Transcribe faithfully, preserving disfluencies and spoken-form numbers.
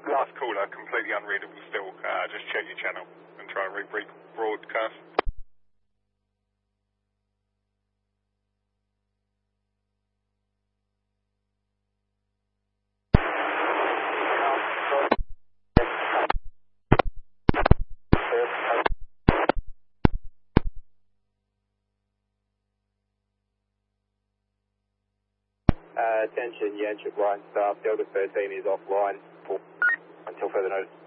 Last caller, completely unreadable still. Uh, just check your channel and try and re-broadcast. Uh, attention, Yanchuk line staff, Delta thirteen is offline for, until further notice.